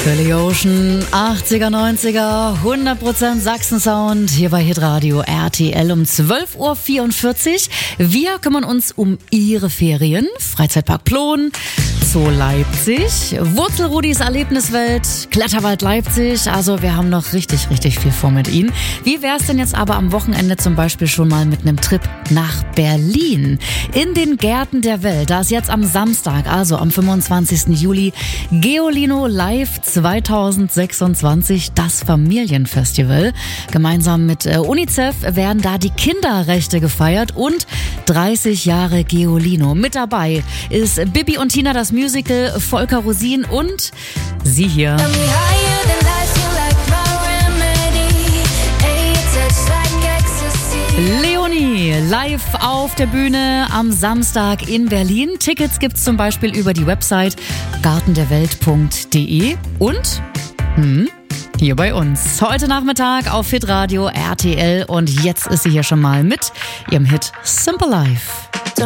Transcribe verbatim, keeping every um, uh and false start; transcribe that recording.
Billy Ocean, achtziger, neunziger, hundert Prozent Sachsen-Sound, hier bei Hitradio R T L um zwölf Uhr vierundvierzig. Wir kümmern uns um Ihre Ferien. Freizeitpark Plon, Zoo Leipzig, Wurzelrudis Erlebniswelt, Kletterwald Leipzig. Also wir haben noch richtig, richtig viel vor mit Ihnen. Wie wär's denn jetzt aber am Wochenende zum Beispiel schon mal mit einem Trip nach Berlin? In den Gärten der Welt, da ist jetzt am Samstag, also am fünfundzwanzigsten Juli, Geolino Live zweitausendsechsundzwanzig, das Familienfestival. Gemeinsam mit äh, UNICEF werden da die Kinderrechte gefeiert und dreißig Jahre Geolino. Mit dabei ist Bibi und Tina das Musical, Volker Rosin und sie hier. Leonie, live auf der Bühne am Samstag in Berlin. Tickets gibt's zum Beispiel über die Website gartenderwelt punkt de und hm, hier bei uns. Heute Nachmittag auf Hitradio R T L und jetzt ist sie hier schon mal mit ihrem Hit Simple Life.